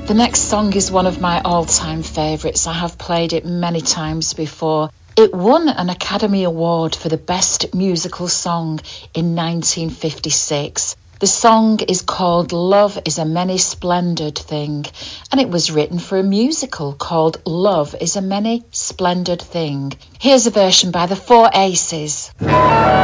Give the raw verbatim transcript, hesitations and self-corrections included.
The next song is one of my all-time favourites. I have played it many times before. It won an Academy Award for the Best Musical Song in nineteen fifty-six. The song is called Love is a Many Splendid Thing, and it was written for a musical called Love is a Many Splendid Thing. Here's a version by the Four Aces.